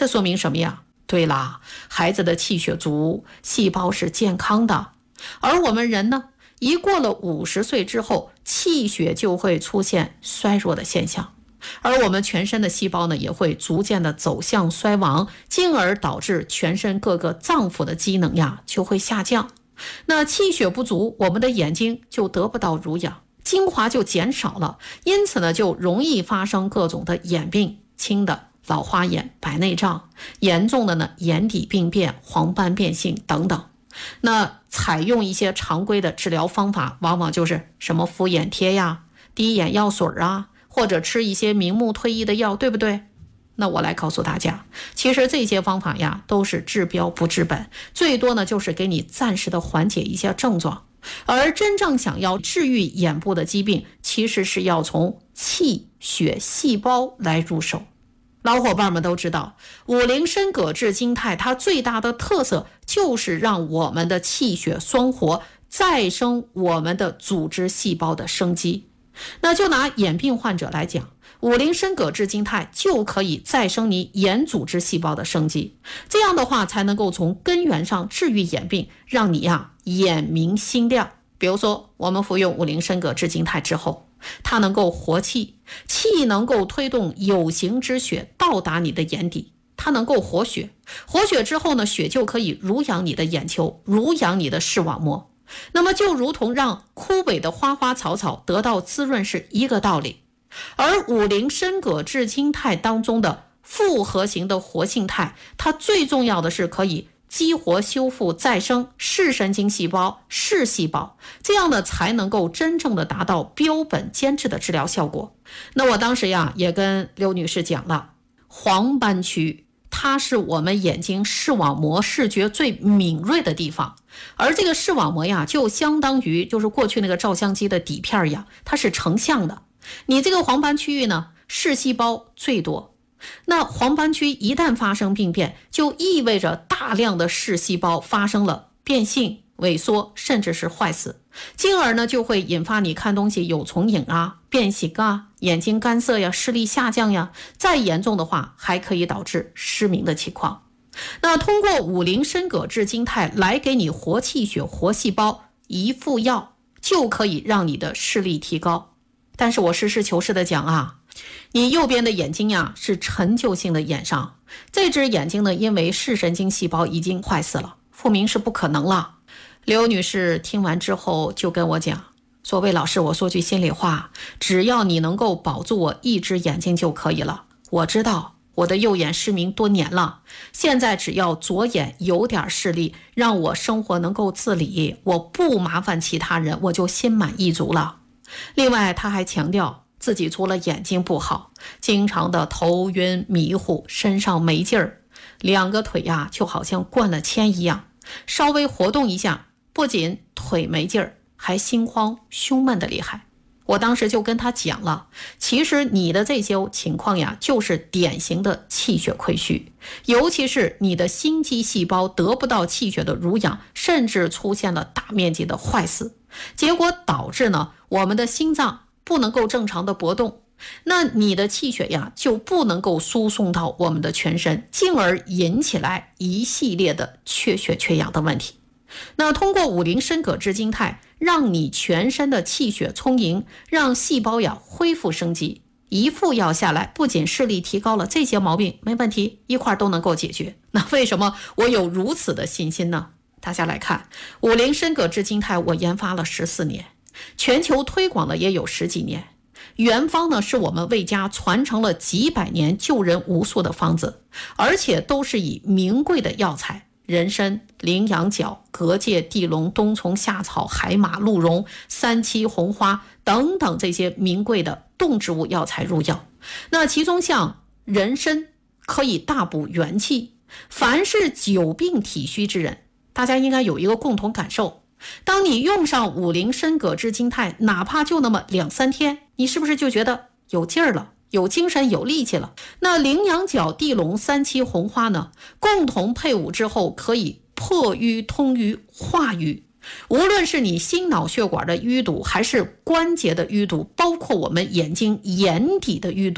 这说明什么呀？对啦，孩子的气血足，细胞是健康的。而我们人呢，一过了50岁之后，气血就会出现衰弱的现象，而我们全身的细胞呢，也会逐渐的走向衰亡，进而导致全身各个脏腑的机能呀就会下降。那气血不足，我们的眼睛就得不到濡养，精华就减少了，因此呢，就容易发生各种的眼病，轻的老花眼、白内障，严重的呢眼底病变、黄斑变性等等。那采用一些常规的治疗方法，往往就是什么敷眼贴呀、滴眼药水啊，或者吃一些明目退翳的药，对不对？那我来告诉大家，其实这些方法呀都是治标不治本，最多呢就是给你暂时的缓解一下症状。而真正想要治愈眼部的疾病，其实是要从气血细胞来入手。老伙伴们都知道，五苓参葛制金肽它最大的特色就是让我们的气血双活，再生我们的组织细胞的生机。那就拿眼病患者来讲，五苓参葛制金肽就可以再生你眼组织细胞的生机，这样的话才能够从根源上治愈眼病，让你眼明心亮。比如说我们服用五苓参葛制金肽之后，它能够活气，气能够推动有形之血到达你的眼底，它能够活血，活血之后呢，血就可以濡养你的眼球，濡养你的视网膜。那么就如同让枯萎的花花草草得到滋润是一个道理。而五苓参葛制金肽当中的复合型的活性肽，它最重要的是可以激活、修复、再生视神经细胞、视细胞，这样呢才能够真正的达到标本兼治的治疗效果。那我当时也跟刘女士讲了，黄斑区它是我们眼睛视网膜视觉最敏锐的地方，而这个视网膜就相当于就是过去那个照相机的底片它是成像的。你这个黄斑区域呢，视细胞最多。那黄斑区一旦发生病变，就意味着大量的视细胞发生了变性、萎缩，甚至是坏死，进而呢就会引发你看东西有重影变形眼睛干涩视力下降再严重的话还可以导致失明的情况。那通过五苓参葛制金肽来给你活气血、活细胞，一副药就可以让你的视力提高。但是我实事求是的讲你右边的眼睛是陈旧性的眼伤，这只眼睛呢因为视神经细胞已经坏死了，复明是不可能了。刘女士听完之后就跟我讲说，魏老师，我说句心里话，只要你能够保住我一只眼睛就可以了。我知道我的右眼失明多年了，现在只要左眼有点视力，让我生活能够自理，我不麻烦其他人，我就心满意足了。另外他还强调自己除了眼睛不好，经常的头晕迷糊，身上没劲儿，两个腿就好像灌了铅一样，稍微活动一下，不仅腿没劲儿，还心慌胸闷的厉害。我当时就跟他讲了，其实你的这些情况就是典型的气血亏虚，尤其是你的心肌细胞得不到气血的濡养，甚至出现了大面积的坏死，结果导致呢我们的心脏不能够正常的搏动，那你的气血就不能够输送到我们的全身，进而引起来一系列的缺血缺氧的问题。那通过五苓参葛制金肽，让你全身的气血充盈，让细胞恢复生机，一副药下来，不仅视力提高了，这些毛病没问题，一块都能够解决。那为什么我有如此的信心呢？大家来看，五苓参葛制金肽我研发了14年，全球推广了也有10几年，原方呢是我们魏家传承了几百年救人无数的方子，而且都是以名贵的药材，人参、羚羊角、蛤蚧、地龙、冬虫夏草、海马、鹿茸、三七红花等等这些名贵的动植物药材入药。那其中像人参可以大补元气，凡是久病体虚之人，大家应该有一个共同感受，当你用上五苓参葛制金肽，哪怕就那么2-3天，你是不是就觉得有劲儿了，有精神有力气了？那羚羊角、地龙、三七红花呢，共同配伍之后可以破瘀、通瘀、化瘀，无论是你心脑血管的淤堵，还是关节的淤堵，包括我们眼睛眼底的淤堵，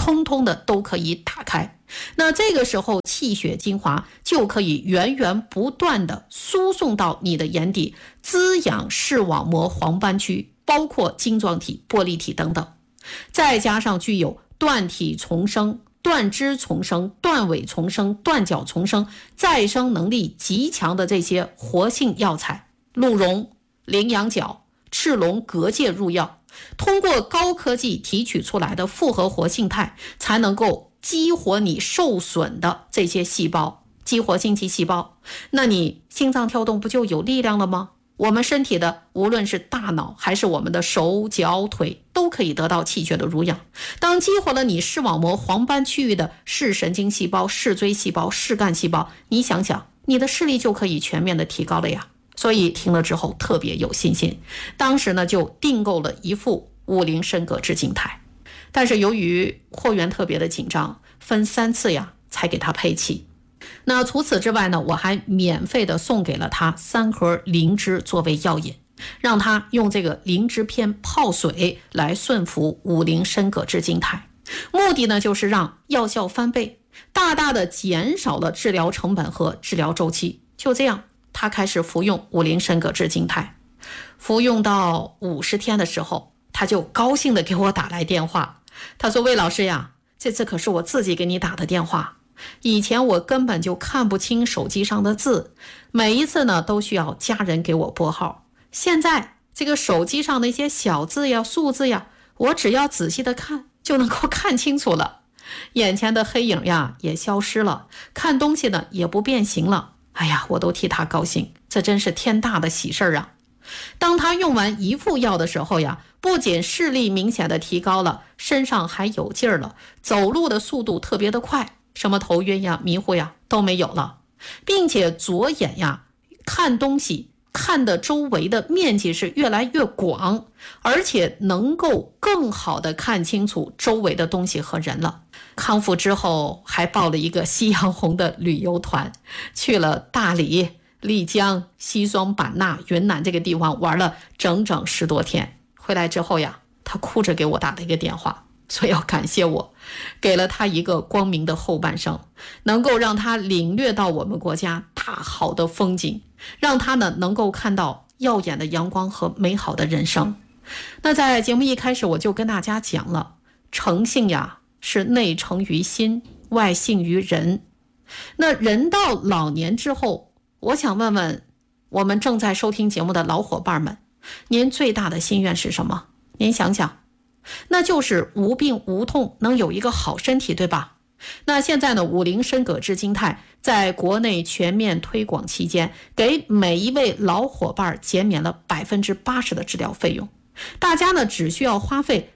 通通的都可以打开。那这个时候气血精华就可以源源不断的输送到你的眼底，滋养视网膜黄斑区，包括晶状体、玻璃体等等。再加上具有断体重生、断肢重生、断尾重生、断角重生、再生能力极强的这些活性药材，鹿茸、羚羊角、赤龙、蛤蚧入药，通过高科技提取出来的复合活性肽，才能够激活你受损的这些细胞，激活精气细胞，那你心脏跳动不就有力量了吗？我们身体的无论是大脑还是我们的手脚腿都可以得到气血的濡养。当激活了你视网膜黄斑区域的视神经细胞、视锥细胞、视干细胞，你想想你的视力就可以全面的提高了呀。所以听了之后特别有信心，当时呢就订购了一副五苓参葛制金肽。但是由于货源特别的紧张，分3次呀才给他配齐。那除此之外呢，我还免费的送给了他3盒灵芝作为药引，让他用这个灵芝片泡水来顺服五苓参葛制金肽，目的呢就是让药效翻倍，大大的减少了治疗成本和治疗周期。就这样，他开始服用五苓参葛制金肽，服用到50天的时候，他就高兴的给我打来电话，他说：魏老师呀，这次可是我自己给你打的电话，以前我根本就看不清手机上的字，每一次呢都需要家人给我拨号，现在这个手机上的一些小字呀、数字呀，我只要仔细的看就能够看清楚了，眼前的黑影呀也消失了，看东西呢也不变形了。哎呀，我都替他高兴，这真是天大的喜事啊。当他用完一副药的时候呀，不仅视力明显的提高了，身上还有劲儿了，走路的速度特别的快，什么头晕呀、迷糊呀都没有了，并且左眼呀看东西看的周围的面积是越来越广，而且能够更好的看清楚周围的东西和人了。康复之后还报了一个夕阳红的旅游团，去了大理、丽江、西双版纳、云南这个地方玩了整整10多天。回来之后呀，他哭着给我打了一个电话，说要感谢我，给了他一个光明的后半生，能够让他领略到我们国家大好的风景，让他呢能够看到耀眼的阳光和美好的人生。那在节目一开始我就跟大家讲了，诚信呀是内诚于心，外信于人。那人到老年之后，我想问问我们正在收听节目的老伙伴们，您最大的心愿是什么？您想想，那就是无病无痛，能有一个好身体，对吧？那现在呢，五苓参葛制金肽在国内全面推广期间，给每一位老伙伴减免了80%的治疗费用，大家呢只需要花费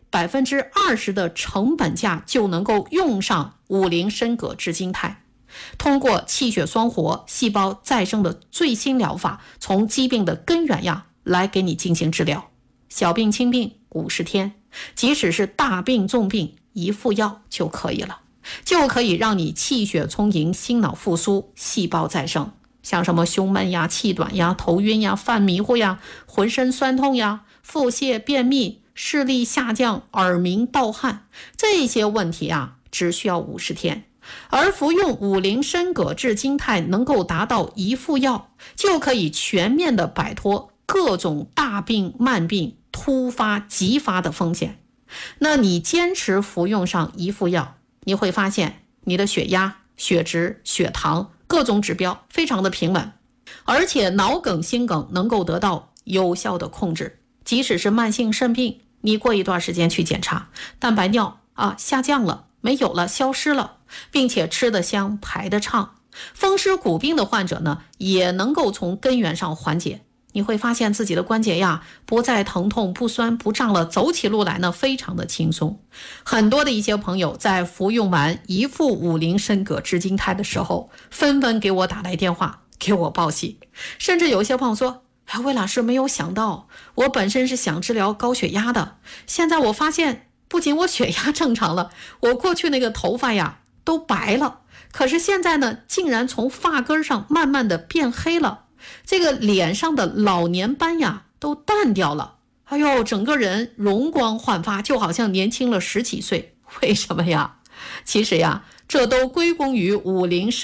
20%的成本价就能够用上五苓参葛制金肽。通过气血双活、细胞再生的最新疗法，从疾病的根源呀来给你进行治疗。小病轻病50天，即使是大病重病，一副药就可以了，就可以让你气血充盈、心脑复苏、细胞再生。像什么胸闷呀、气短呀、头晕呀、犯迷糊呀、浑身酸痛呀、腹泻、便秘、视力下降、耳鸣、盗汗，这些问题啊只需要50天。而服用五苓参葛制金肽能够达到一副药，就可以全面的摆脱各种大病慢病突发急发的风险。那你坚持服用上一副药，你会发现你的血压、血脂、血糖各种指标非常的平稳，而且脑梗、心梗能够得到有效的控制。即使是慢性肾病，你过一段时间去检查，蛋白尿下降了，没有了，消失了，并且吃得香，排得畅。风湿骨病的患者呢，也能够从根源上缓解。你会发现自己的关节呀不再疼痛、不酸不胀了，走起路来呢非常的轻松。很多的一些朋友在服用完一副五苓参葛制金肽的时候，纷纷给我打来电话，给我报喜。甚至有一些朋友说，魏老师，没有想到我本身是想治疗高血压的，现在我发现不仅我血压正常了，我过去那个头发呀都白了，可是现在呢竟然从发根上慢慢的变黑了，这个脸上的老年斑呀都淡掉了，整个人容光焕发，就好像年轻了10几岁， 为什么呀？其实呀，这都归功于50